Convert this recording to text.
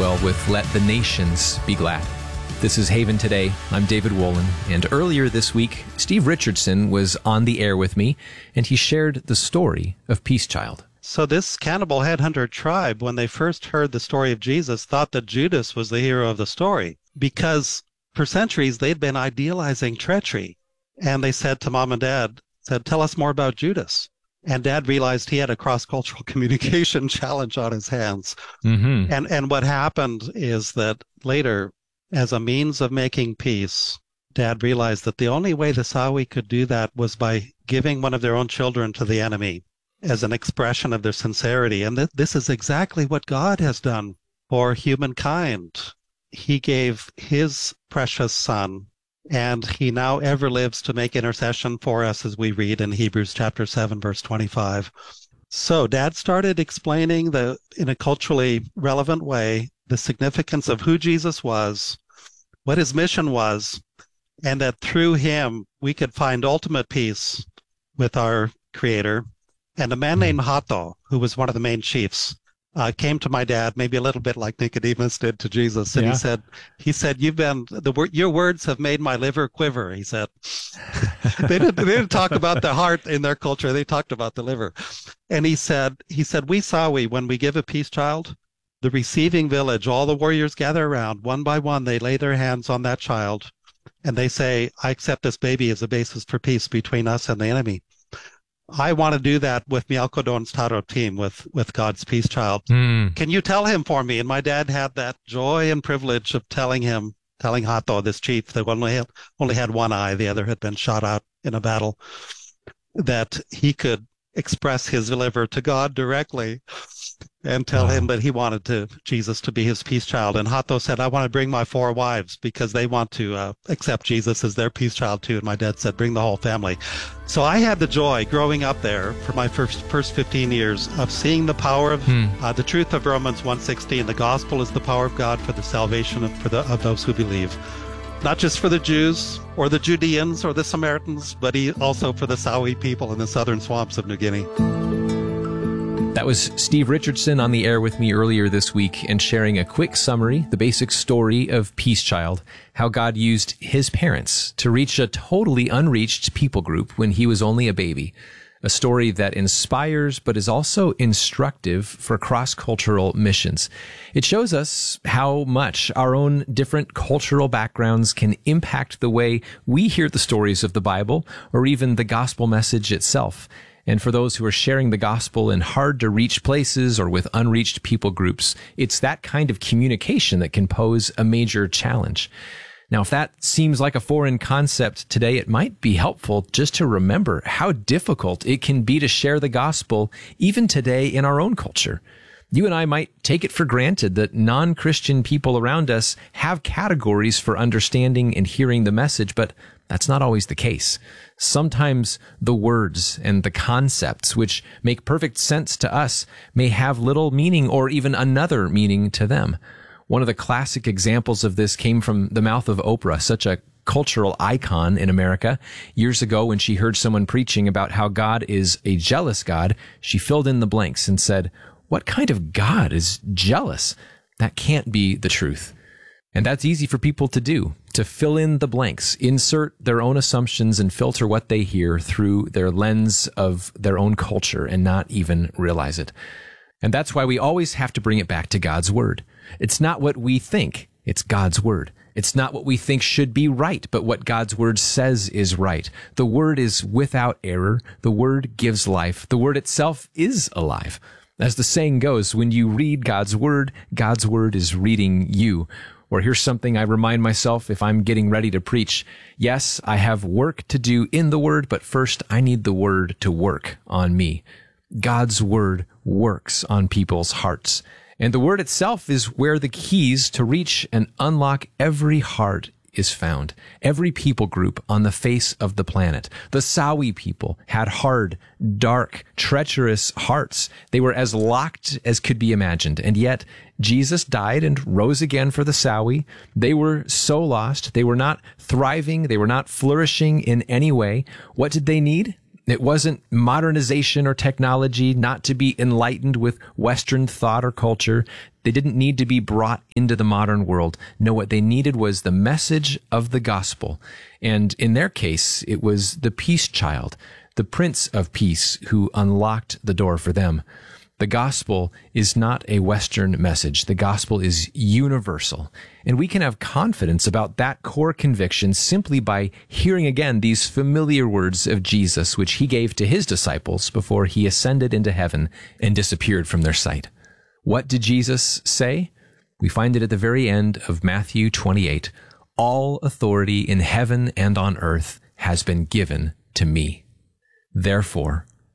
Maxwell with Let the Nations Be Glad. This is Haven Today. I'm David Wolin, and earlier this week, Steve Richardson was on the air with me, and he shared the story of Peace Child. So this cannibal headhunter tribe, when they first heard the story of Jesus, thought that Judas was the hero of the story, because for centuries they'd been idealizing treachery. And they said to mom and dad, tell us more about Judas. And dad realized he had a cross-cultural communication challenge on his hands. Mm-hmm. And what happened is that later, as a means of making peace, dad realized that the only way the Sawi could do that was by giving one of their own children to the enemy as an expression of their sincerity. And this is exactly what God has done for humankind. He gave his precious son, and he now ever lives to make intercession for us, as we read in Hebrews chapter 7, verse 25. So dad started explaining in a culturally relevant way, the significance of who Jesus was, what his mission was, and that through him we could find ultimate peace with our Creator. And a man named Hato, who was one of the main chiefs, came to my dad, maybe a little bit like Nicodemus did to Jesus, and he said, your words have made my liver quiver. He said, they didn't talk about the heart in their culture; they talked about the liver. And he said, we Sawi, when we give a peace child, the receiving village, all the warriors gather around, one by one, they lay their hands on that child, and they say, I accept this baby as a basis for peace between us and the enemy. I want to do that with Mialkodon's Taro team, with God's peace child. Can you tell him for me? And my dad had that joy and privilege of telling Hato, this chief that only had one eye, the other had been shot out in a battle, that he could express his liver to God directly and tell him that he wanted Jesus to be his peace child. And Hato said, I want to bring my 4 wives because they want to accept Jesus as their peace child too. And my dad said, bring the whole family. So I had the joy growing up there for my first 15 years of seeing the power of the truth of Romans 1:16. The gospel is the power of God for the salvation of those who believe. Not just for the Jews or the Judeans or the Samaritans, but also for the Sawi people in the southern swamps of New Guinea. That was Steve Richardson on the air with me earlier this week and sharing a quick summary, the basic story of Peace Child, how God used his parents to reach a totally unreached people group when he was only a baby. A story that inspires but is also instructive for cross-cultural missions. It shows us how much our own different cultural backgrounds can impact the way we hear the stories of the Bible or even the gospel message itself. And for those who are sharing the gospel in hard-to-reach places or with unreached people groups, it's that kind of communication that can pose a major challenge. Now, if that seems like a foreign concept today, it might be helpful just to remember how difficult it can be to share the gospel even today in our own culture. You and I might take it for granted that non-Christian people around us have categories for understanding and hearing the message, but that's not always the case. Sometimes the words and the concepts which make perfect sense to us may have little meaning or even another meaning to them. One of the classic examples of this came from the mouth of Oprah, such a cultural icon in America. Years ago, when she heard someone preaching about how God is a jealous God, she filled in the blanks and said, "What kind of God is jealous? That can't be the truth." And that's easy for people to do, to fill in the blanks, insert their own assumptions and filter what they hear through their lens of their own culture and not even realize it. And that's why we always have to bring it back to God's word. It's not what we think, it's God's word. It's not what we think should be right, but what God's word says is right. The word is without error. The word gives life. The word itself is alive. As the saying goes, when you read God's word is reading you. Or here's something I remind myself if I'm getting ready to preach. Yes, I have work to do in the word, but first I need the word to work on me. God's word works on people's hearts. And the word itself is where the keys to reach and unlock every heart is found. Every people group on the face of the planet. The Sawi people had hard, dark, treacherous hearts. They were as locked as could be imagined. And yet, Jesus died and rose again for the Sawi. They were so lost. They were not thriving. They were not flourishing in any way. What did they need? It wasn't modernization or technology, not to be enlightened with Western thought or culture. They didn't need to be brought into the modern world. No, what they needed was the message of the gospel. And in their case, it was the peace child, the Prince of Peace, who unlocked the door for them. The gospel is not a Western message. The gospel is universal. And we can have confidence about that core conviction simply by hearing again these familiar words of Jesus, which he gave to his disciples before he ascended into heaven and disappeared from their sight. What did Jesus say? We find it at the very end of Matthew 28. All authority in heaven and on earth has been given to me. Therefore,